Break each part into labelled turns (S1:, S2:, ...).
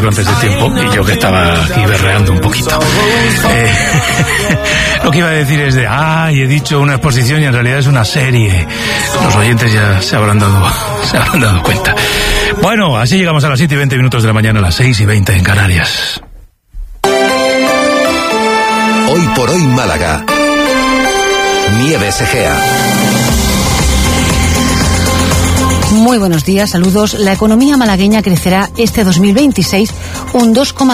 S1: decirlo antes de tiempo, y yo que estaba aquí berreando un poquito. Lo que iba a decir es he dicho una exposición y en realidad es una serie. Los oyentes ya se habrán dado cuenta. Bueno, así llegamos a las 7:20 de la mañana, a las 6:20 en Canarias.
S2: Hoy por hoy Málaga. Nieves Egea.
S3: Muy buenos días, saludos. La economía malagueña crecerá este 2026 un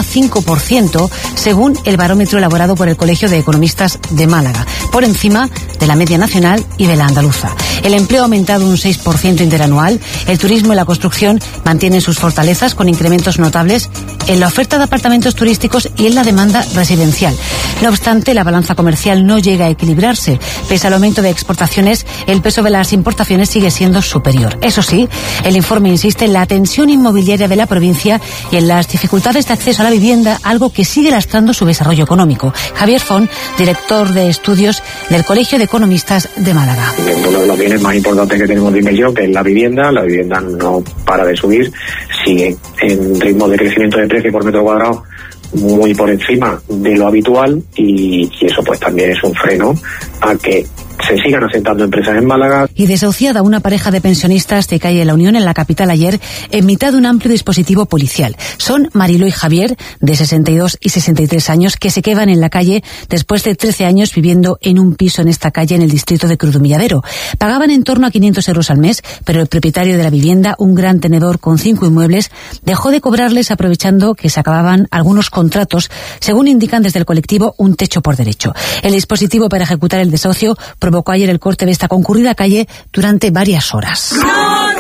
S3: 2,5% según el barómetro elaborado por el Colegio de Economistas de Málaga, por encima de la media nacional y de la andaluza. El empleo ha aumentado un 6% interanual, el turismo y la construcción mantienen sus fortalezas con incrementos notables en la oferta de apartamentos turísticos y en la demanda residencial. No obstante, la balanza comercial no llega a equilibrarse. Pese al aumento de exportaciones, el peso de las importaciones sigue siendo superior. Eso sí, el informe insiste en la tensión inmobiliaria de la provincia y en las dificultades de acceso a la vivienda, algo que sigue lastrando su desarrollo económico. Javier Font, director de estudios del Colegio de Economistas de Málaga.
S4: Uno de los bienes más importantes que tenemos de inversión, que es la vivienda no para de subir, sigue en ritmo de crecimiento de precio por metro cuadrado muy por encima de lo habitual y eso pues también es un freno a que se sigan asentando empresas en Málaga.
S3: Y desahuciada una pareja de pensionistas de calle La Unión en la capital ayer en mitad de un amplio dispositivo policial. Son Mariló y Javier, de 62 y 63 años, que se quedan en la calle después de 13 años viviendo en un piso en esta calle en el distrito de Crudumilladero. Pagaban en torno a 500 euros al mes, pero el propietario de la vivienda, un gran tenedor con 5 inmuebles, dejó de cobrarles aprovechando que se acababan algunos contratos, según indican desde el colectivo Un Techo por Derecho. El dispositivo para ejecutar el desahucio provocó ayer el corte de esta concurrida calle durante varias horas.
S5: ¡No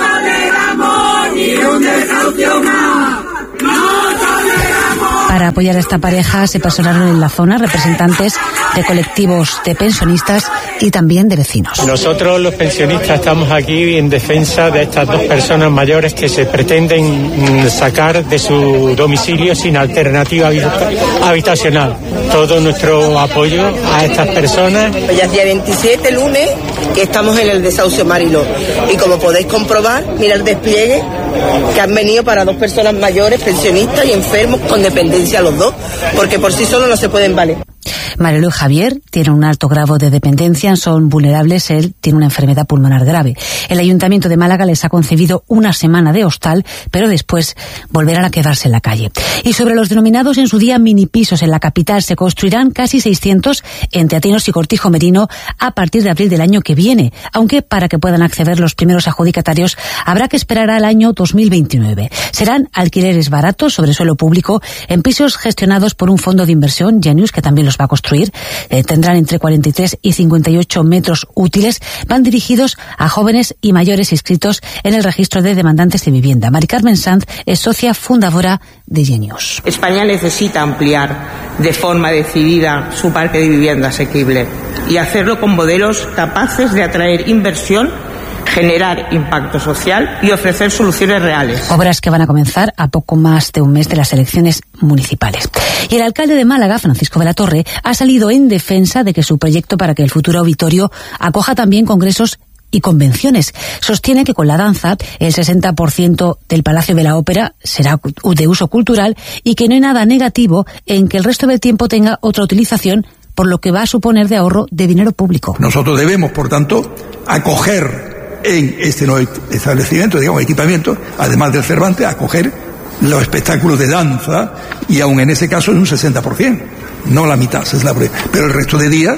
S5: toleramos ni un desahucio más! ¡No toleramos!
S3: Para apoyar a esta pareja se personaron en la zona representantes de colectivos de pensionistas y también de vecinos.
S6: Nosotros los pensionistas estamos aquí en defensa de estas dos personas mayores que se pretenden sacar de su domicilio sin alternativa habitacional. Todo nuestro apoyo a estas personas.
S7: Ya es día 27, lunes, que estamos en el desahucio Mariló. Y como podéis comprobar, mira el despliegue que han venido para dos personas mayores, pensionistas y enfermos con dependencia los dos, porque por sí solos no se pueden valer.
S3: Mariló y Javier tienen un alto grado de dependencia, son vulnerables, él tiene una enfermedad pulmonar grave. El Ayuntamiento de Málaga les ha concedido una semana de hostal, pero después volverán a quedarse en la calle. Y sobre los denominados en su día minipisos en la capital, se construirán casi 600 en Teatinos y Cortijo Merino a partir de abril del año que viene, aunque para que puedan acceder los primeros adjudicatarios habrá que esperar al año 2029. Serán alquileres baratos sobre suelo público en pisos gestionados por un fondo de inversión, Genius, que también los va a construir. Tendrán entre 43 y 58 metros útiles. Van dirigidos a jóvenes y mayores inscritos en el registro de demandantes de vivienda. Mari Carmen Sanz es socia fundadora de Genius.
S8: España necesita ampliar de forma decidida su parque de vivienda asequible y hacerlo con modelos capaces de atraer inversión, generar impacto social y ofrecer soluciones reales.
S3: Obras que van a comenzar a poco más de un mes de las elecciones municipales. Y el alcalde de Málaga, Francisco de la Torre, ha salido en defensa de que su proyecto para que el futuro auditorio acoja también congresos y convenciones. Sostiene que con la danza el 60% del Palacio de la Ópera será de uso cultural y que no hay nada negativo en que el resto del tiempo tenga otra utilización, por lo que va a suponer de ahorro de dinero público.
S9: Nosotros debemos, por tanto, acoger en este nuevo establecimiento, digamos, equipamiento, además del Cervantes, acoger los espectáculos de danza, y aún en ese caso en un 60%, no la mitad, es la prueba. Pero el resto de días,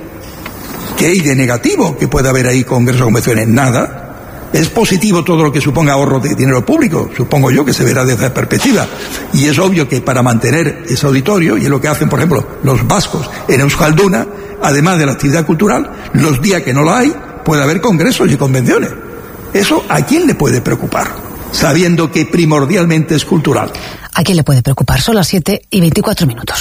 S9: ¿qué hay de negativo que pueda haber ahí congresos o convenciones? Nada. Es positivo todo lo que suponga ahorro de dinero público, supongo yo que se verá desde esa perspectiva. Y es obvio que para mantener ese auditorio, y es lo que hacen, por ejemplo, los vascos en Euskalduna, además de la actividad cultural, los días que no la hay, puede haber congresos y convenciones. ¿Eso a quién le puede preocupar? Sabiendo que primordialmente es cultural.
S3: ¿A quién le puede preocupar? Son las 7:24.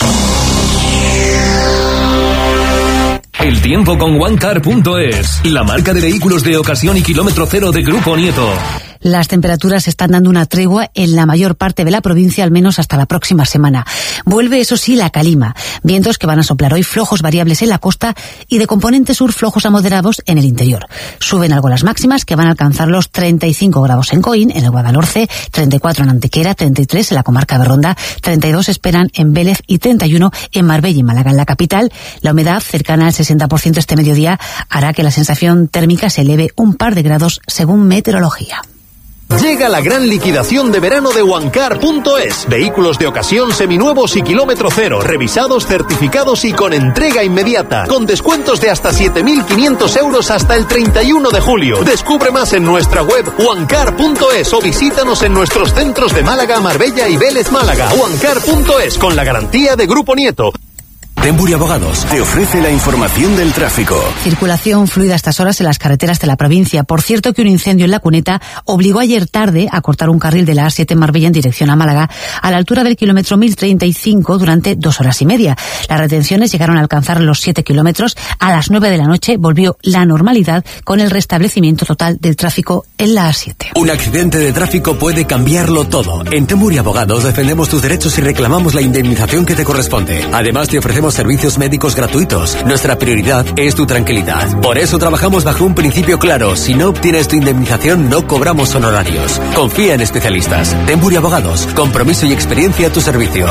S10: El tiempo con OneCar.es, la marca de vehículos de ocasión y kilómetro cero de Grupo Nieto.
S3: Las temperaturas están dando una tregua en la mayor parte de la provincia, al menos hasta la próxima semana. Vuelve, eso sí, la calima. Vientos que van a soplar hoy flojos variables en la costa y de componente sur flojos a moderados en el interior. Suben algo las máximas, que van a alcanzar los 35 grados en Coín, en el Guadalhorce, 34 en Antequera, 33 en la comarca de Ronda, 32 esperan en Vélez y 31 en Marbella y Málaga. En la capital, la humedad cercana al 60% este mediodía hará que la sensación térmica se eleve un par de grados según meteorología.
S11: Llega la gran liquidación de verano de OneCar.es. Vehículos de ocasión, seminuevos y kilómetro cero, revisados, certificados y con entrega inmediata. Con descuentos de hasta 7.500 euros hasta el 31 de julio. Descubre más en nuestra web OneCar.es o visítanos en nuestros centros de Málaga, Marbella y Vélez Málaga. OneCar.es, con la garantía de Grupo Nieto.
S12: Tembury Abogados te ofrece la información del tráfico.
S3: Circulación fluida a estas horas en las carreteras de la provincia. Por cierto, que un incendio en La Cuneta obligó ayer tarde a cortar un carril de la A7 en Marbella en dirección a Málaga a la altura del kilómetro 1035 durante 2 horas y media. Las retenciones llegaron a alcanzar los 7 kilómetros. A las 9 de la noche volvió la normalidad con el restablecimiento total del tráfico en la A7.
S12: Un accidente de tráfico puede cambiarlo todo. En Tembury Abogados defendemos tus derechos y reclamamos la indemnización que te corresponde. Además, te ofrecemos servicios médicos gratuitos. Nuestra prioridad es tu tranquilidad. Por eso trabajamos bajo un principio claro. Si no obtienes tu indemnización, no cobramos honorarios. Confía en especialistas. Tembury Abogados. Compromiso y experiencia a tu servicio.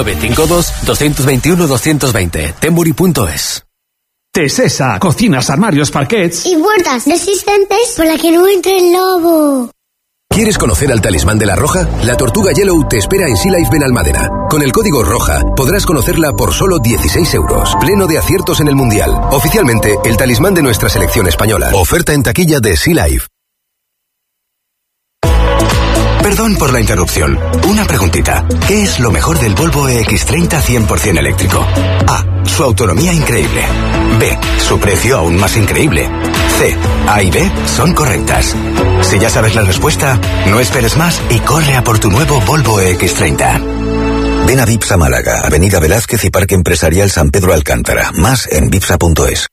S12: 952-221-220. Tembury.es.
S13: Tesesa. Cocinas, armarios, parquets
S14: y puertas resistentes para que no entre el lobo.
S2: ¿Quieres conocer al talismán de la Roja? La Tortuga Yellow te espera en Sea Life Benalmádena. Con el código ROJA podrás conocerla por solo 16 euros. Pleno de aciertos en el Mundial. Oficialmente, el talismán de nuestra selección española. Oferta en taquilla de Sea Life.
S15: Perdón por la interrupción. Una preguntita. ¿Qué es lo mejor del Volvo EX30 100% eléctrico? A. Su autonomía increíble. B. Su precio aún más increíble. C. A y B son correctas. Si ya sabes la respuesta, no esperes más y corre a por tu nuevo Volvo EX30.
S16: Ven a Vipsa Málaga, Avenida Velázquez y Parque Empresarial San Pedro Alcántara. Más en vipsa.es.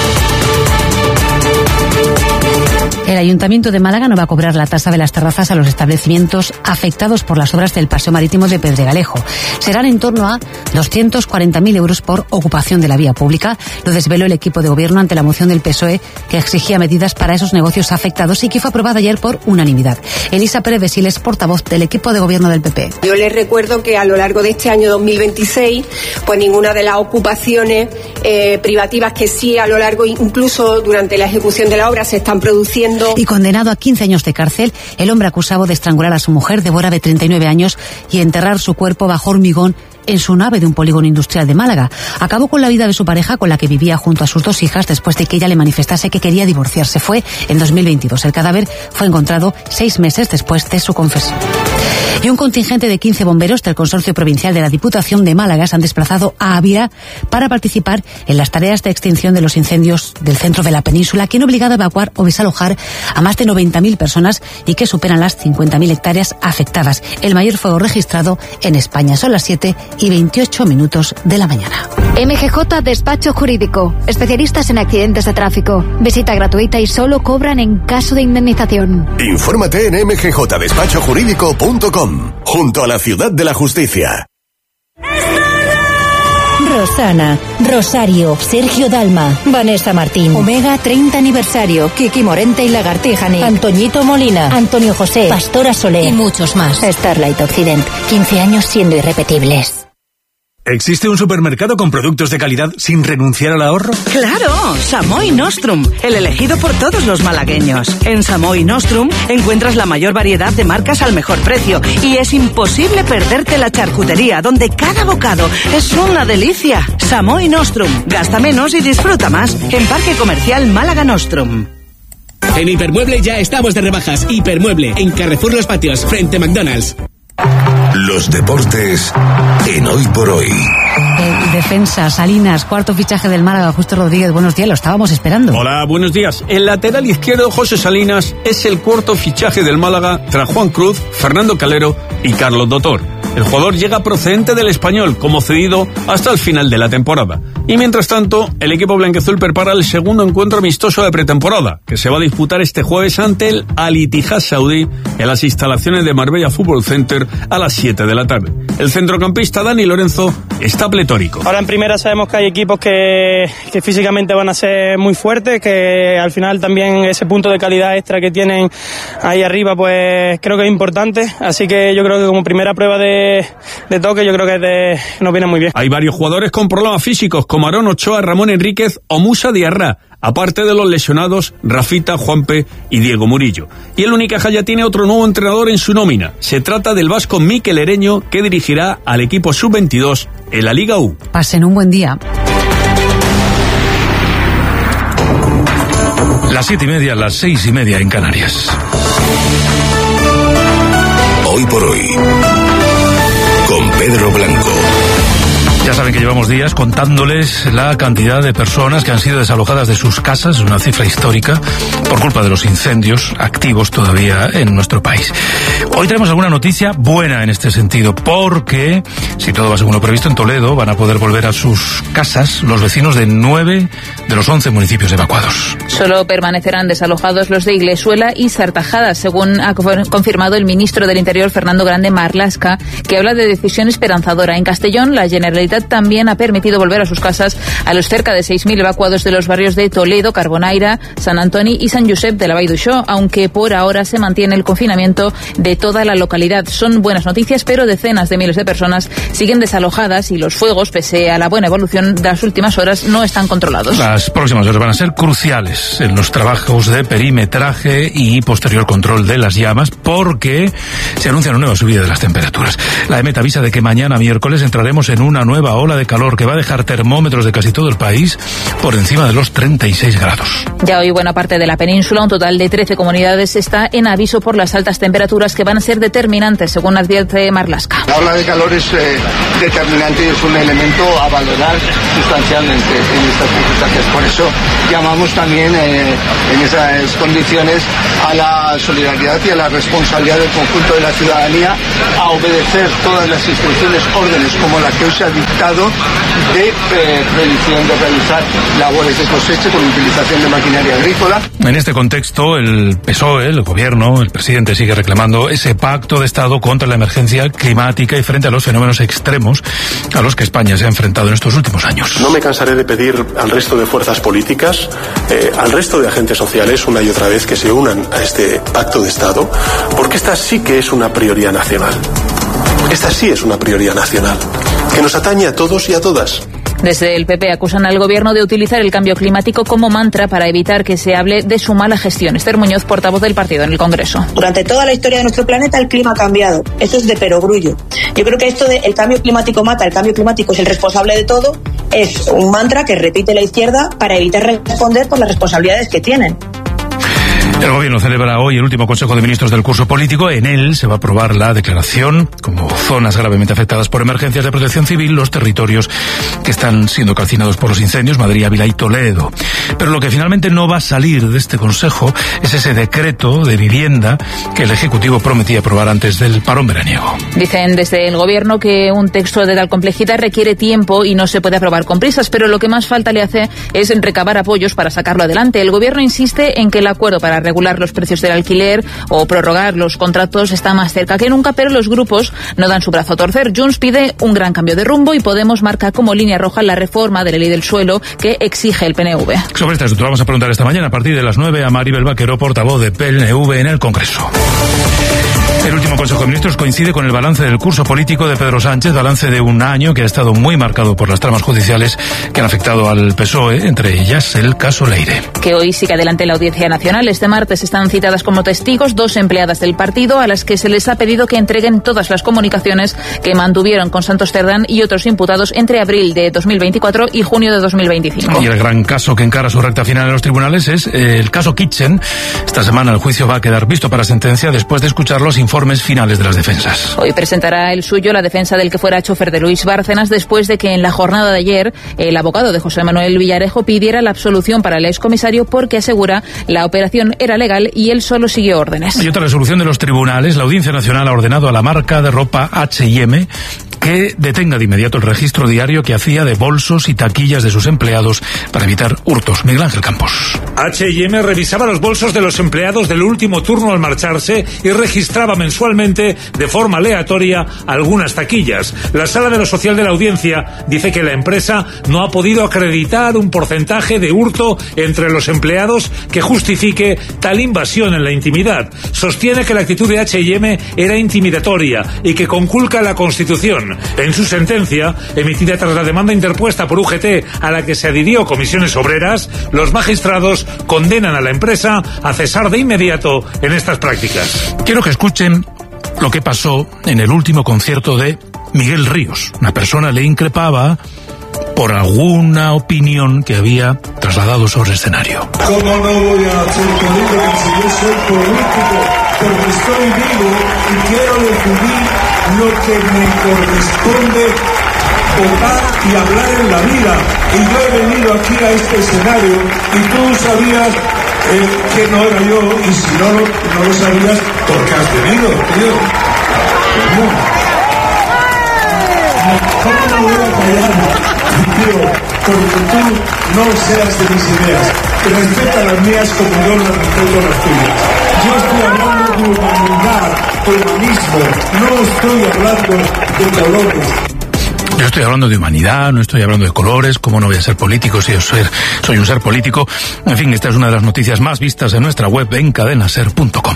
S3: El Ayuntamiento de Málaga no va a cobrar la tasa de las terrazas a los establecimientos afectados por las obras del Paseo Marítimo de Pedregalejo. Serán en torno a 240.000 euros por ocupación de la vía pública. Lo desveló el equipo de gobierno ante la moción del PSOE que exigía medidas para esos negocios afectados y que fue aprobada ayer por unanimidad. Elisa Pérez Besiles, portavoz del equipo de gobierno del PP.
S17: Yo les recuerdo que a lo largo de este año 2026, pues ninguna de las ocupaciones privativas que sí a lo largo, incluso durante la ejecución de la obra, se están produciendo.
S3: Y condenado a 15 años de cárcel, el hombre acusado de estrangular a su mujer, Débora, de 39 años, y enterrar su cuerpo bajo hormigón en su nave de un polígono industrial de Málaga. Acabó con la vida de su pareja, con la que vivía junto a sus 2 hijas, después de que ella le manifestase que quería divorciarse. Fue en 2022. El cadáver fue encontrado 6 meses después de su confesión. Y un contingente de 15 bomberos del Consorcio Provincial de la Diputación de Málaga se han desplazado a Ávila para participar en las tareas de extinción de los incendios del centro de la península, que han obligado a evacuar o desalojar a más de 90.000 personas y que superan las 50.000 hectáreas afectadas. El mayor fuego registrado en España. Son las 7:28 de la mañana.
S18: MGJ Despacho Jurídico. Especialistas en accidentes de tráfico. Visita gratuita y solo cobran en caso de indemnización.
S2: Infórmate en mgjdespachojurídico.com. Junto a la Ciudad de la Justicia.
S19: Rosana, Rosario, Sergio Dalma, Vanessa Martín, Omega 30 aniversario, Kiki Morente y Lagartijani, Antoñito Molina, Antonio José, Pastora Soler y muchos más. Starlight Occident, 15 años siendo irrepetibles.
S20: ¿Existe un supermercado con productos de calidad sin renunciar al ahorro?
S21: ¡Claro! Samoy Nostrum, el elegido por todos los malagueños. En Samoy Nostrum encuentras la mayor variedad de marcas al mejor precio y es imposible perderte la charcutería, donde cada bocado es una delicia. Samoy Nostrum, gasta menos y disfruta más. En Parque Comercial Málaga Nostrum.
S22: En Hipermueble ya estamos de rebajas. Hipermueble, en Carrefour Los Patios, frente a McDonald's.
S2: Los deportes en Hoy por Hoy.
S3: Defensa, Salinas, cuarto fichaje del Málaga, Justo Rodríguez, buenos días, lo estábamos esperando.
S1: Hola, buenos días. El lateral izquierdo, José Salinas, es el cuarto fichaje del Málaga tras Juan Cruz, Fernando Calero y Carlos Dotor. El jugador llega procedente del Español, como cedido hasta el final de la temporada. Y mientras tanto, el equipo blanquiazul prepara el segundo encuentro amistoso de pretemporada, que se va a disputar este jueves ante el Al Ittihad saudí en las instalaciones de Marbella Fútbol Center a las 7 de la tarde. El centrocampista Dani Lorenzo está pletórico.
S4: Ahora en primera sabemos que hay equipos que físicamente van a ser muy fuertes, que al final también ese punto de calidad extra que tienen ahí arriba, pues creo que es importante. Así que yo creo que como primera prueba de toque, yo creo que nos viene muy bien.
S1: Hay varios jugadores con problemas físicos, como Aarón Ochoa, Ramón Enríquez o Musa Diarra, aparte de los lesionados Rafita, Juanpe y Diego Murillo. Y el Unicaja ya tiene otro nuevo entrenador en su nómina. Se trata del vasco Mikel Ereño, que dirigirá al equipo sub-22 en la Liga U.
S3: Pasen un buen día.
S13: Las 7:30, las 6:30 en Canarias.
S2: Hoy por hoy, con Pedro Blanco.
S13: Ya saben que llevamos días contándoles la cantidad de personas que han sido desalojadas de sus casas, una cifra histórica, por culpa de los incendios activos todavía en nuestro país. Hoy tenemos alguna noticia buena en este sentido, porque, si todo va según lo previsto, en Toledo van a poder volver a sus casas los vecinos de 9 de los 11 municipios evacuados.
S23: Solo permanecerán desalojados los de Iglesuela y Sartajada, según ha confirmado el ministro del Interior, Fernando Grande Marlaska, que habla de decisión esperanzadora. En Castellón, la Generalitat también ha permitido volver a sus casas a los cerca de 6.000 evacuados de los barrios de Toledo, Carbonaira, Sant Antoni y Sant Josep de la Vall d'Uixó, aunque por ahora se mantiene el confinamiento de toda la localidad. Son buenas noticias, pero decenas de miles de personas siguen desalojadas y los fuegos, pese a la buena evolución de las últimas horas, no están controlados.
S13: Las próximas horas van a ser cruciales en los trabajos de perimetraje y posterior control de las llamas, porque se anuncia una nueva subida de las temperaturas. La EMET avisa de que mañana miércoles entraremos en una nueva ola de calor que va a dejar termómetros de casi todo el país por encima de los 36 grados.
S23: Ya hoy buena parte de la península, un total de 13 comunidades, está en aviso por las altas temperaturas que van a ser determinantes, según advierte Marlaska.
S24: La ola de calor es determinante y es un elemento a valorar sustancialmente en estas circunstancias. Por eso llamamos también en esas condiciones a la solidaridad y a la responsabilidad del conjunto de la ciudadanía a obedecer todas las instrucciones, órdenes como la que hoy se ha dictado de predicción de realizar labores de cosecha con utilización de maquinaria agrícola.
S13: En este contexto, el PSOE, el gobierno, el presidente sigue reclamando ese pacto de Estado contra la emergencia climática y frente a los fenómenos extremos a los que España se ha enfrentado en estos últimos años.
S25: No me cansaré de pedir al resto de fuerzas políticas, al resto de agentes sociales, una y otra vez, que se unan a este pacto de Estado, porque esta sí que es una prioridad nacional. Esta sí es una prioridad nacional, que nos atañe a todos y a todas.
S23: Desde el PP acusan al gobierno de utilizar el cambio climático como mantra para evitar que se hable de su mala gestión. Esther Muñoz, portavoz del partido en el Congreso.
S26: Durante toda la historia de nuestro planeta el clima ha cambiado. Esto es de perogrullo. Yo creo que esto de el cambio climático mata, el cambio climático es el responsable de todo, es un mantra que repite la izquierda para evitar responder por las responsabilidades que tienen.
S13: El gobierno celebra hoy el último Consejo de Ministros del curso político. En él se va a aprobar la declaración como zonas gravemente afectadas por emergencias de protección civil los territorios que están siendo calcinados por los incendios, Madrid, Ávila y Toledo. Pero lo que finalmente no va a salir de este Consejo es ese decreto de vivienda que el Ejecutivo prometía aprobar antes del parón veraniego.
S23: Dicen desde el gobierno que un texto de tal complejidad requiere tiempo y no se puede aprobar con prisas, pero lo que más falta le hace es recabar apoyos para sacarlo adelante. El gobierno insiste en que el acuerdo para regular los precios del alquiler o prorrogar los contratos está más cerca que nunca, pero los grupos no dan su brazo a torcer. Junts pide un gran cambio de rumbo y Podemos marca como línea roja la reforma de la ley del suelo que exige el PNV.
S13: Sobre este asunto vamos a preguntar esta mañana a partir de las 9 a Maribel Vaquero, portavoz de PNV en el Congreso. El último Consejo de Ministros coincide con el balance del curso político de Pedro Sánchez, balance de un año que ha estado muy marcado por las tramas judiciales que han afectado al PSOE, entre ellas el caso Leire.
S23: Que hoy sigue adelante la Audiencia Nacional. Este martes están citadas como testigos 2 empleadas del partido a las que se les ha pedido que entreguen todas las comunicaciones que mantuvieron con Santos Cerdán y otros imputados entre abril de 2024 y junio de 2025.
S13: Y el gran caso que encara para su recta final en los tribunales es el caso Kitchen. Esta semana el juicio va a quedar visto para sentencia después de escuchar los informes finales de las defensas.
S23: Hoy presentará el suyo la defensa del que fuera chofer de Luis Bárcenas después de que en la jornada de ayer el abogado de José Manuel Villarejo pidiera la absolución para el excomisario porque asegura la operación era legal y él solo siguió órdenes.
S13: Y otra resolución de los tribunales. La Audiencia Nacional ha ordenado a la marca de ropa H&M que detenga de inmediato el registro diario que hacía de bolsos y taquillas de sus empleados para evitar hurtos. Miguel Ángel Campos.
S5: H&M revisaba los bolsos de los empleados del último turno al marcharse y registraba mensualmente de forma aleatoria algunas taquillas. La Sala de lo Social de la Audiencia dice que la empresa no ha podido acreditar un porcentaje de hurto entre los empleados que justifique tal invasión en la intimidad. Sostiene que la actitud de H&M era intimidatoria y que conculca la Constitución. En su sentencia, emitida tras la demanda interpuesta por UGT a la que se adhirió Comisiones Obreras, los magistrados condenan a la empresa a cesar de inmediato en estas prácticas.
S13: Quiero que escuchen lo que pasó en el último concierto de Miguel Ríos. Una persona le increpaba por alguna opinión que había trasladado sobre el escenario.
S6: ¿Cómo no voy a ser político si yo soy político? Porque estoy vivo y quiero decidir lo que me corresponde votar y hablar en la vida. Y yo he venido aquí a este escenario y tú sabías que no era yo, y si no lo sabías, ¿por qué has venido, tío? ¿Cómo no voy a callar? Tío, porque tú no seas de mis ideas, que respeta las mías como yo las respeto las tuyas. Yo estoy hablando de humanidad, de humanismo, no estoy hablando de colores.
S13: Yo estoy hablando de humanidad, no estoy hablando de colores. ¿Cómo no voy a ser político si yo soy un ser político? En fin, esta es una de las noticias más vistas en nuestra web en cadenaser.com.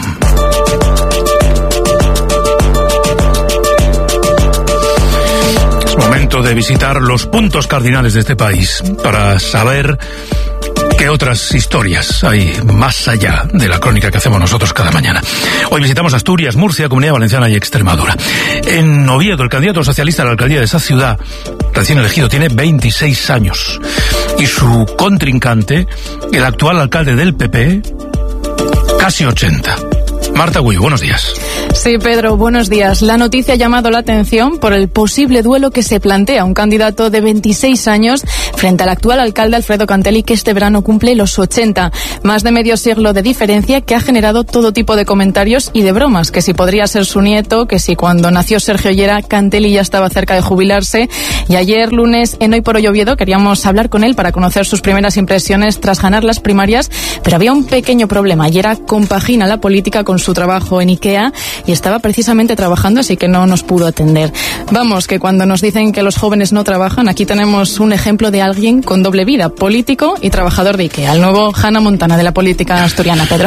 S13: Es momento de visitar los puntos cardinales de este país para saber qué otras historias hay más allá de la crónica que hacemos nosotros cada mañana. Hoy visitamos Asturias, Murcia, Comunidad Valenciana y Extremadura. En Oviedo, el candidato socialista a la alcaldía de esa ciudad, recién elegido, tiene 26 años. Y su contrincante, el actual alcalde del PP, casi 80. Marta Gullo, buenos días.
S7: Sí, Pedro, buenos días. La noticia ha llamado la atención por el posible duelo que se plantea un candidato de 26 años frente al actual alcalde Alfredo Cantelli, que este verano cumple los 80. Más de medio siglo de diferencia que ha generado todo tipo de comentarios y de bromas, que si podría ser su nieto, que si cuando nació Sergio Llera, Cantelli ya estaba cerca de jubilarse. Y ayer, lunes, en Hoy por Hoy Oviedo, queríamos hablar con él para conocer sus primeras impresiones tras ganar las primarias, pero había un pequeño problema. Llera compagina la política con su trabajo en IKEA y estaba precisamente trabajando, así que no nos pudo atender. Vamos, que cuando nos dicen que los jóvenes no trabajan, aquí tenemos un ejemplo de alguien con doble vida, político y trabajador de IKEA, el nuevo Hannah Montana de la política asturiana, Pedro.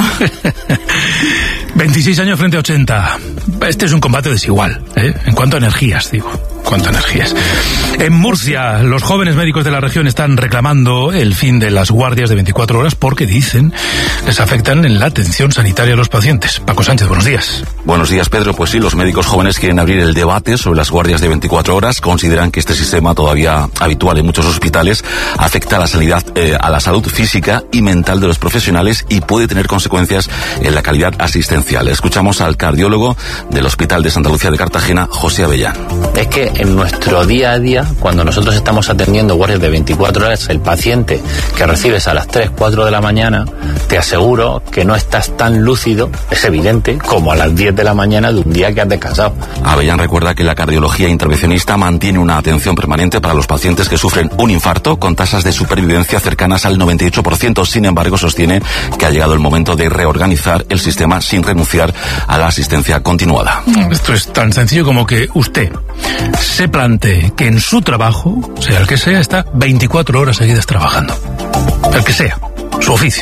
S13: 26 años frente a 80. Este es un combate desigual, en cuanto a energías, digo. En Murcia, los jóvenes médicos de la región están reclamando el fin de las guardias de 24 horas porque, dicen, les afectan en la atención sanitaria a los pacientes. Paco Sánchez, buenos días.
S8: Buenos días, Pedro. Pues sí, los médicos jóvenes quieren abrir el debate sobre las guardias de 24 horas. Consideran que este sistema, todavía habitual en muchos hospitales, afecta a la salud física y mental de los profesionales y puede tener consecuencias en la calidad asistencial. Escuchamos al cardiólogo del Hospital de Santa Lucía de Cartagena, José Avellán.
S9: Es que en nuestro día a día, cuando nosotros estamos atendiendo guardias de 24 horas, el paciente que recibes a las 3, 4 de la mañana, te aseguro que no estás tan lúcido, es evidente, como a las 10 de la mañana de un día que has descansado.
S8: Avellán recuerda que la cardiología intervencionista mantiene una atención permanente para los pacientes que sufren un infarto con tasas de supervivencia cercanas al 98%. Sin embargo, sostiene que ha llegado el momento de reorganizar el sistema sin renunciar a la asistencia continuada.
S13: Esto es tan sencillo como que usted se plantee que en su trabajo, sea el que sea, está 24 horas seguidas trabajando. El que sea, su oficio.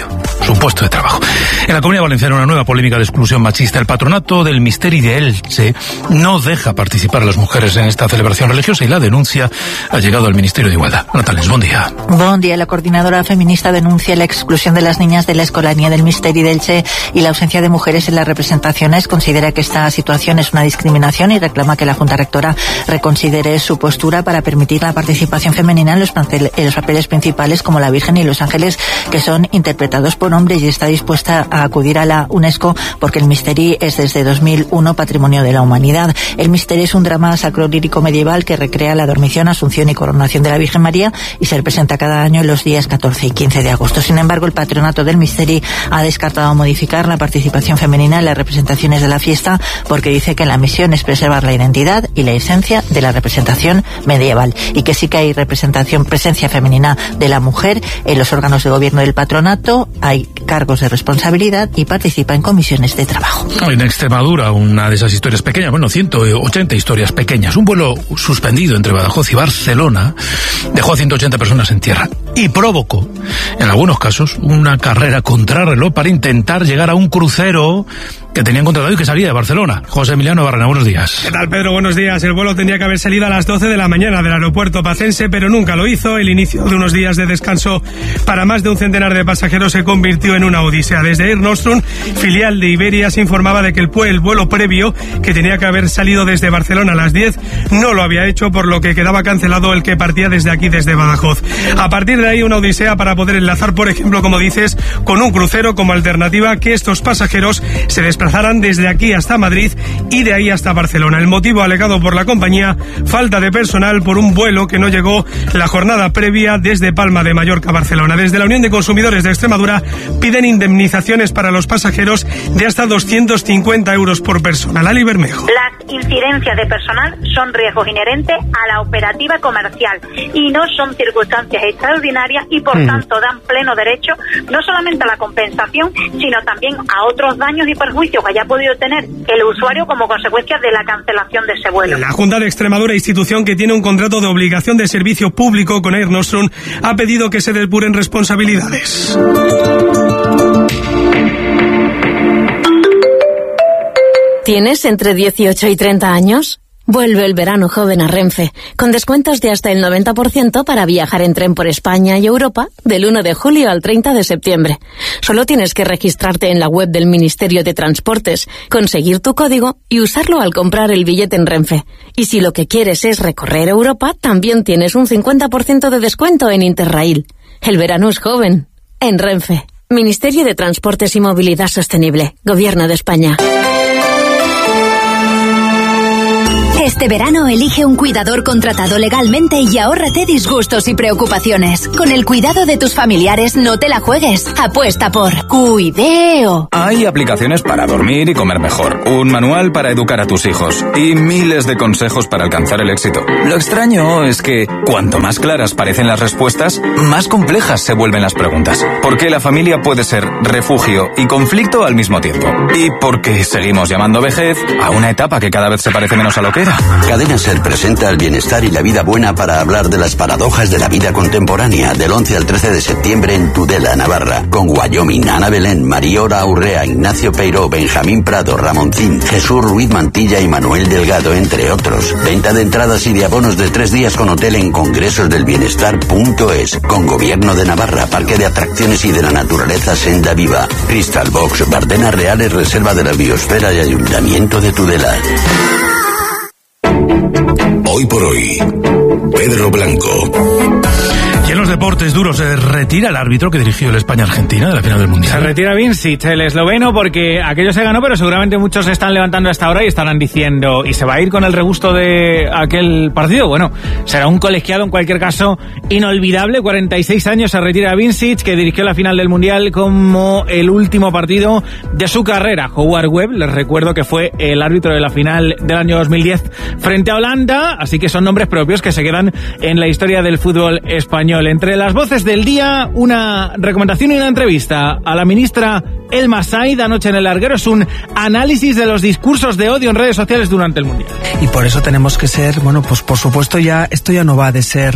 S13: su puesto de trabajo. En la Comunidad Valenciana, una nueva polémica de exclusión machista. El patronato del Misteri de Elche no deja participar a las mujeres en esta celebración religiosa y la denuncia ha llegado al Ministerio de Igualdad. Natales, buen día.
S10: Buen día. La coordinadora feminista denuncia la exclusión de las niñas de la Escolanía del Misteri de Elche y la ausencia de mujeres en las representaciones. Considera que esta situación es una discriminación y reclama que la Junta Rectora reconsidere su postura para permitir la participación femenina en los papeles principales como la Virgen y los ángeles, que son interpretados por hombres, y está dispuesta a acudir a la UNESCO porque el Misteri es desde 2001 Patrimonio de la Humanidad. El Misteri es un drama sacro-lírico medieval que recrea la dormición, asunción y coronación de la Virgen María y se representa cada año en los días 14 y 15 de agosto. Sin embargo, el patronato del Misteri ha descartado modificar la participación femenina en las representaciones de la fiesta porque dice que la misión es preservar la identidad y la esencia de la representación medieval, y que sí que hay presencia femenina de la mujer en los órganos de gobierno del patronato, hay cargos de responsabilidad y participa en comisiones de trabajo.
S13: En Extremadura, una de esas historias pequeñas, 180 historias pequeñas. Un vuelo suspendido entre Badajoz y Barcelona dejó a 180 personas en tierra y provocó, en algunos casos, una carrera contrarreloj para intentar llegar a un crucero que tenían contratado y que salía de Barcelona. José Emiliano Barrena, buenos días.
S11: ¿Qué tal, Pedro? Buenos días. El vuelo tendría que haber salido a las 12 de la mañana del aeropuerto pacense, pero nunca lo hizo. El inicio de unos días de descanso para más de un centenar de pasajeros se convirtió en una odisea. Desde Air Nostrum, filial de Iberia, se informaba de que el vuelo previo, que tenía que haber salido desde Barcelona a las 10, no lo había hecho, por lo que quedaba cancelado el que partía desde aquí, desde Badajoz. A partir de ahí, una odisea para poder enlazar, por ejemplo, como dices, con un crucero como alternativa, que estos pasajeros se desplazaran desde aquí hasta Madrid y de ahí hasta Barcelona. El motivo alegado por la compañía, falta de personal por un vuelo que no llegó la jornada previa desde Palma de Mallorca a Barcelona. Desde la Unión de Consumidores de Extremadura piden indemnizaciones para los pasajeros de hasta 250 euros por persona. Lali Bermejo.
S12: Las incidencias de personal son riesgos inherentes a la operativa comercial y no son circunstancias extraordinarias y por tanto dan pleno derecho no solamente a la compensación, sino también a otros daños y perjuicios que haya podido tener el usuario como consecuencia de la cancelación de ese vuelo.
S11: La Junta de Extremadura, institución que tiene un contrato de obligación de servicio público con Air Nostrum, ha pedido que se depuren responsabilidades.
S14: ¿Tienes entre 18 y 30 años? Vuelve el verano joven a Renfe, con descuentos de hasta el 90% para viajar en tren por España y Europa del 1 de julio al 30 de septiembre. Solo tienes que registrarte en la web del Ministerio de Transportes, conseguir tu código y usarlo al comprar el billete en Renfe. Y si lo que quieres es recorrer Europa, también tienes un 50% de descuento en Interrail. El verano es joven. En Renfe. Ministerio de Transportes y Movilidad Sostenible. Gobierno de España.
S19: Este verano elige un cuidador contratado legalmente y ahórrate disgustos y preocupaciones. Con el cuidado de tus familiares no te la juegues. Apuesta por Cuideo.
S15: Hay aplicaciones para dormir y comer mejor, un manual para educar a tus hijos y miles de consejos para alcanzar el éxito. Lo extraño es que cuanto más claras parecen las respuestas, más complejas se vuelven las preguntas. ¿Por qué la familia puede ser refugio y conflicto al mismo tiempo? ¿Y por qué seguimos llamando vejez a una etapa que cada vez se parece menos a lo que era?
S16: Cadena Ser presenta el bienestar y la vida buena para hablar de las paradojas de la vida contemporánea del 11 al 13 de septiembre en Tudela, Navarra, con Wyoming, Ana Belén, Mariora Aurrea, Ignacio Peiró, Benjamín Prado, Ramoncín, Jesús Ruiz Mantilla y Manuel Delgado, entre otros. Venta de entradas y de abonos de 3 días con hotel en congresosdelbienestar.es, con Gobierno de Navarra, Parque de Atracciones y de la Naturaleza Senda Viva, Crystal Box, Bardenas Reales, Reserva de la Biosfera y Ayuntamiento de Tudela.
S2: Hoy por hoy, Pedro Blanco.
S13: Y en los deportes duros se retira el árbitro que dirigió el España-Argentina de la final del Mundial.
S27: Se retira Vincic, el esloveno, porque aquello se ganó, pero seguramente muchos se están levantando hasta ahora y estarán diciendo, ¿y se va a ir con el regusto de aquel partido? Bueno, será un colegiado en cualquier caso inolvidable. 46 años se retira Vincic, que dirigió la final del Mundial como el último partido de su carrera. Howard Webb, les recuerdo que fue el árbitro de la final del año 2010 frente a Holanda, así que son nombres propios que se quedan en la historia del fútbol español. Entre Entre las voces del día, una recomendación y una entrevista a la ministra Elma Said anoche en El Larguero. Es un análisis de los discursos de odio en redes sociales durante el Mundial.
S1: Y por eso tenemos que ser, bueno, pues por supuesto esto ya no va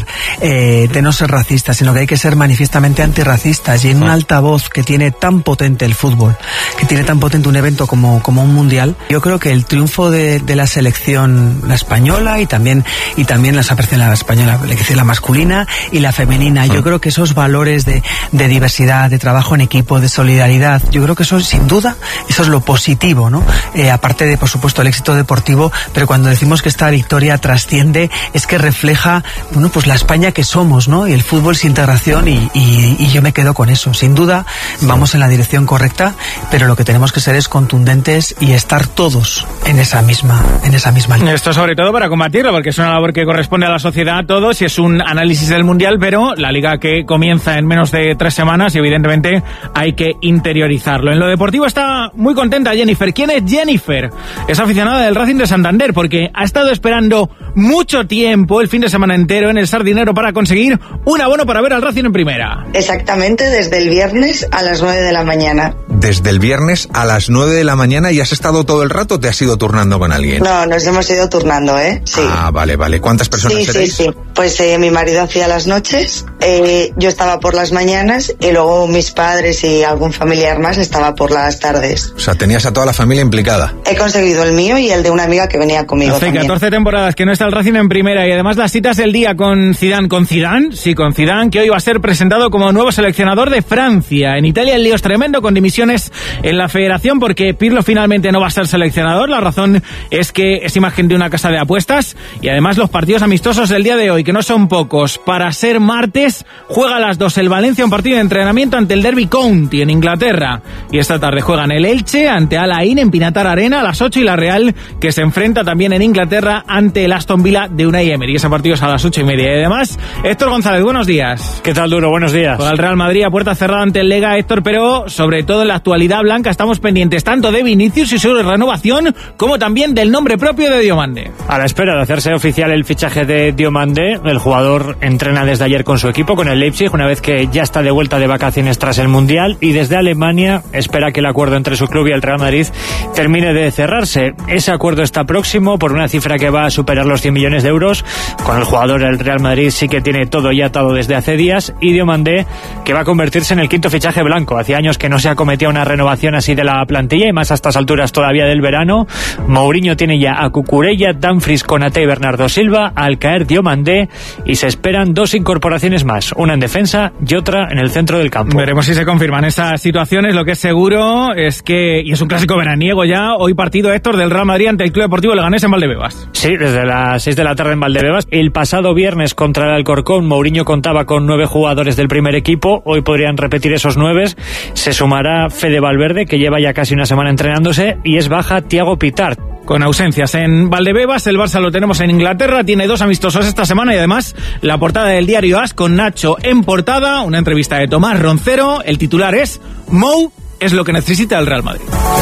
S1: de no ser racistas, sino que hay que ser manifiestamente antirracistas. Y en un altavoz que tiene tan potente el fútbol, que tiene tan potente un evento como un Mundial, yo creo que el triunfo de la selección, la española y también la española, la masculina y la femenina, yo creo que esos valores de diversidad, de trabajo en equipo, de solidaridad, yo creo que eso sin duda, eso es lo positivo, ¿no? Aparte de, por supuesto, el éxito deportivo, pero cuando decimos que esta victoria trasciende, es que refleja, bueno, pues la España que somos, ¿no? Y el fútbol es integración y yo me quedo con eso. Sin duda, vamos en la dirección correcta, pero lo que tenemos que ser es contundentes y estar todos en esa misma línea.
S27: Esto sobre todo para combatirlo, porque es una labor que corresponde a la sociedad a todos y es un análisis del Mundial, pero la Liga que comienza en menos de 3 semanas y evidentemente hay que interiorizarlo. En lo deportivo está muy contenta Jennifer. ¿Quién es Jennifer? Es aficionada del Racing de Santander porque ha estado esperando mucho tiempo, el fin de semana entero, en el Sardinero para conseguir un abono para ver al Racing en primera.
S4: Exactamente, desde el viernes a las 9 de la mañana.
S17: Desde el viernes a las 9 de la mañana y has estado todo el rato o te has ido turnando con alguien?
S4: No, nos hemos ido turnando, ¿eh? Sí.
S17: Ah, vale. ¿Cuántas personas seréis?
S4: Sí. Pues mi marido hacía las noches, yo estaba por las mañanas y luego mis padres y algún familiar más estaba por las tardes.
S17: O sea, tenías a toda la familia implicada.
S4: He conseguido el mío y el de una amiga que venía conmigo.
S27: Hace
S4: también.
S27: 14 temporadas que no está el Racing en primera y además las citas del día con Zidane. ¿Con Zidane? Sí, con Zidane, que hoy va a ser presentado como nuevo seleccionador de Francia. En Italia el lío es tremendo con dimisiones en la federación porque Pirlo finalmente no va a ser seleccionador. La razón es que es imagen de una casa de apuestas y además los partidos amistosos del día de hoy, que no son pocos. Para ser martes, juega a las 2 el Valencia, un partido de entrenamiento ante el Derby County en Inglaterra. Y esta tarde juegan el Elche ante Al Ain en Pinatar Arena a las 8 y la Real, que se enfrenta también en Inglaterra ante el Aston Villa de Unai Emery. Ese partido es a las 8:30. Y además, Héctor González, buenos días.
S18: ¿Qué tal, Duro? Buenos días.
S27: Con el Real Madrid a puerta cerrada ante el Lega, Héctor, pero sobre todo en la actualidad blanca estamos pendientes tanto de Vinicius y su renovación como también del nombre propio de Diomande.
S18: A la espera de hacerse oficial el fichaje de Diomande, el jugador entrena desde ayer con su equipo, con el Leipzig, una vez que ya está de vuelta de vacaciones tras el Mundial, y desde Alemania espera que el acuerdo entre su club y el Real Madrid termine de cerrarse. Ese acuerdo está próximo por una cifra que va a superar los 100 millones de euros. Con el jugador el Real Madrid sí que tiene todo ya atado desde hace días, y Diomande, que va a convertirse en el quinto fichaje blanco. Hacía años que no se acometía una renovación así de la plantilla, y más a estas alturas todavía del verano. Mourinho tiene ya a Cucurella, Dumfries, Konaté y Bernardo Silva. Al caer Diomande, y se esperan 2 incorporaciones más, una en defensa y otra en el centro del campo.
S27: Veremos si se confirman esas situaciones. Lo que es seguro es que, y es un clásico veraniego ya, hoy partido, Héctor, del Real Madrid ante el Club Deportivo Leganés en Valdebebas.
S18: Sí, desde las 6 de la tarde en Valdebebas. El pasado viernes contra el Alcorcón, Mourinho contaba con 9 jugadores del primer equipo. Hoy podrían repetir esos 9. Se sumará Fede Valverde, que lleva ya casi una semana entrenándose, y es baja Thiago Pitart.
S27: Con ausencias en Valdebebas, el Barça lo tenemos en Inglaterra, tiene 2 amistosos esta semana y además la portada del diario AS con Nacho en portada, una entrevista de Tomás Roncero. El titular es: Mou es lo que necesita el Real Madrid.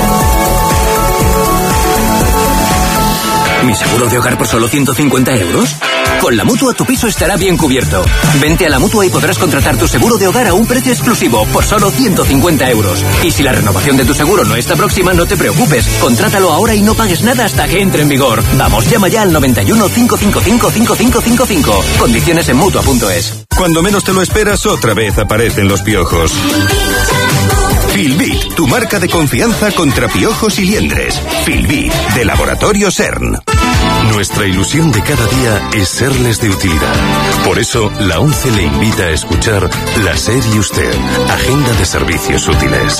S20: ¿Mi seguro de hogar por solo 150 euros? Con la Mutua tu piso estará bien cubierto. Vente a la Mutua y podrás contratar tu seguro de hogar a un precio exclusivo por solo 150 euros. Y si la renovación de tu seguro no está próxima, no te preocupes. Contrátalo ahora y no pagues nada hasta que entre en vigor. Vamos, llama ya al 91 555 5555. Condiciones en Mutua.es.
S21: Cuando menos te lo esperas, otra vez aparecen los piojos. Filbit, tu marca de confianza contra piojos y liendres. Filbit, de Laboratorio CERN. Nuestra ilusión de cada día es serles de utilidad. Por eso, la ONCE le invita a escuchar La SER y Usted, Agenda de Servicios Útiles.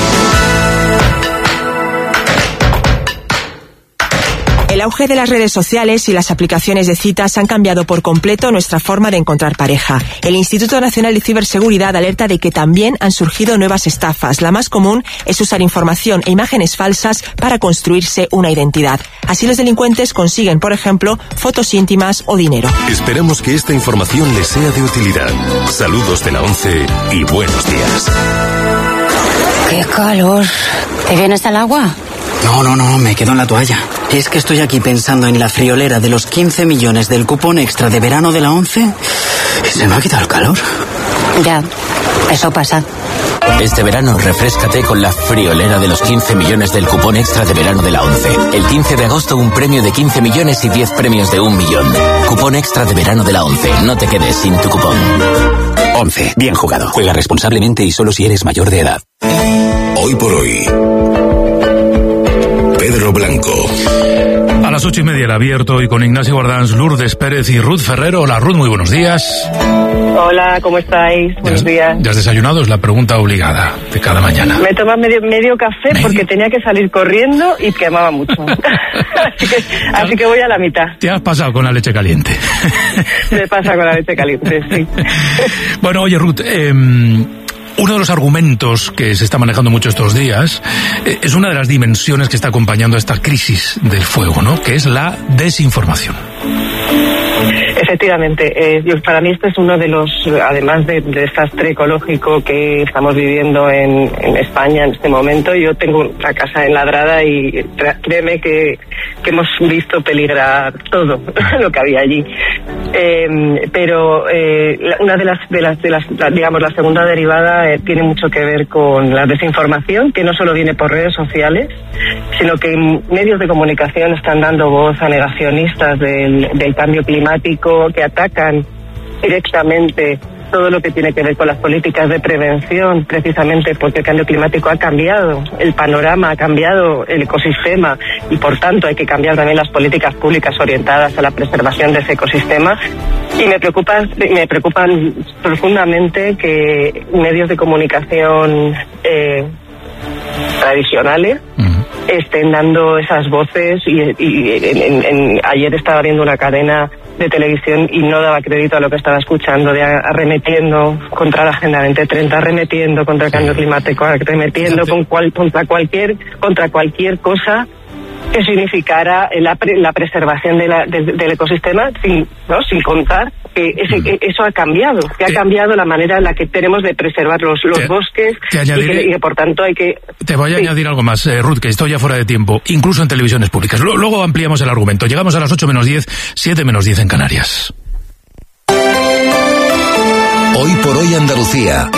S22: El auge de las redes sociales y las aplicaciones de citas han cambiado por completo nuestra forma de encontrar pareja. El Instituto Nacional de Ciberseguridad alerta de que también han surgido nuevas estafas. La más común es usar información e imágenes falsas para construirse una identidad. Así los delincuentes consiguen, por ejemplo, fotos íntimas o dinero.
S21: Esperamos que esta información les sea de utilidad. Saludos de la ONCE y buenos días.
S3: ¡Qué calor! ¿Te vienes al agua?
S28: No, me quedo en la toalla. Es que estoy aquí pensando en la friolera de los 15 millones del cupón extra de verano de la ONCE y se me ha quitado el calor.
S3: Ya, eso pasa.
S20: Este verano, refréscate con la friolera de los 15 millones del cupón extra de verano de la ONCE. El 15 de agosto, un premio de 15 millones y 10 premios de 1 millón. Cupón extra de verano de la ONCE. No te quedes sin tu cupón. ONCE. Bien jugado. Juega responsablemente y solo si eres mayor de edad.
S21: Hoy por hoy. Pedro Blanco.
S13: A las 8:30 el abierto y con Ignacio Guardans, Lourdes Pérez y Ruth Ferrero. Hola Ruth, muy buenos días.
S5: Hola, ¿cómo estáis? Buenos días.
S13: ¿Ya has desayunado? Es la pregunta obligada de cada mañana.
S5: Me he tomado medio café porque tenía que salir corriendo y quemaba mucho. así que voy a la mitad.
S13: ¿Te has pasado con la leche caliente?
S5: Me pasa con la leche caliente, sí.
S13: Bueno, oye Ruth, uno de los argumentos que se está manejando mucho estos días es una de las dimensiones que está acompañando a esta crisis del fuego, ¿no? Que es la desinformación.
S5: Efectivamente, para mí este es uno de los, además del desastre ecológico que estamos viviendo en España en este momento. Yo tengo una casa enladrada y créeme que hemos visto peligrar todo lo que había allí. Pero una de las digamos, la segunda derivada tiene mucho que ver con la desinformación, que no solo viene por redes sociales, sino que medios de comunicación están dando voz a negacionistas del cambio climático, que atacan directamente todo lo que tiene que ver con las políticas de prevención, precisamente porque el cambio climático ha cambiado el panorama, ha cambiado el ecosistema y por tanto hay que cambiar también las políticas públicas orientadas a la preservación de ese ecosistema. Y me preocupan profundamente que medios de comunicación tradicionales estén dando esas voces y ayer estaba viendo una cadena de televisión y no daba crédito a lo que estaba escuchando, de arremetiendo contra la Agenda 2030, arremetiendo contra el cambio climático, arremetiendo contra cualquier cosa que significara la preservación del ecosistema, sin contar que eso ha cambiado, ha cambiado la manera en la que tenemos de preservar los bosques y que por tanto hay que...
S13: Te voy a añadir algo más, Ruth, que estoy ya fuera de tiempo, incluso en televisiones públicas. Luego ampliamos el argumento. Llegamos a las 8:10, 7:10 en Canarias.
S21: Hoy por hoy Andalucía.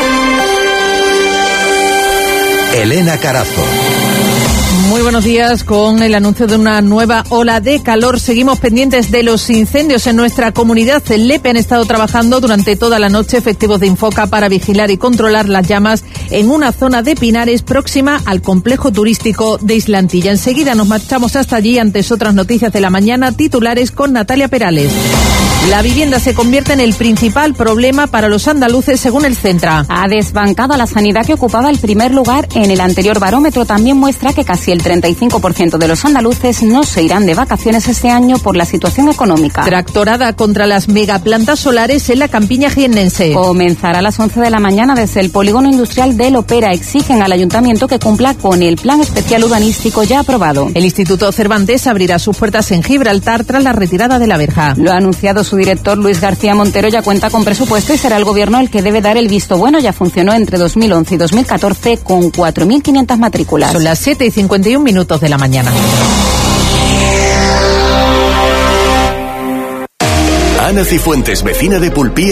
S21: Elena Carazo.
S6: Muy buenos días. Con el anuncio de una nueva ola de calor, seguimos pendientes de los incendios en nuestra comunidad. En Lepe han estado trabajando durante toda la noche efectivos de Infoca para vigilar y controlar las llamas en una zona de pinares próxima al complejo turístico de Islantilla. Enseguida nos marchamos hasta allí. Antes, otras noticias de la mañana, titulares con Natalia Perales. La vivienda se convierte en el principal problema para los andaluces, según el Centra.
S7: Ha desbancado a la sanidad, que ocupaba el primer lugar en el anterior barómetro. También muestra que casi el 35% de los andaluces no se irán de vacaciones este año por la situación económica.
S6: Tractorada contra las megaplantas solares en la campiña jiennense.
S7: Comenzará a las 11 de la mañana desde el polígono industrial de Lopera. Exigen al ayuntamiento que cumpla con el plan especial urbanístico ya aprobado.
S6: El Instituto Cervantes abrirá sus puertas en Gibraltar tras la retirada de la verja.
S7: Lo ha anunciado su director Luis García Montero. Ya cuenta con presupuesto y será el gobierno el que debe dar el visto bueno. Ya funcionó entre 2011 y 2014 con 4.500 matrículas.
S6: Son las 7:51 minutos de la mañana.
S21: Ana Cifuentes, vecina de Pulpía.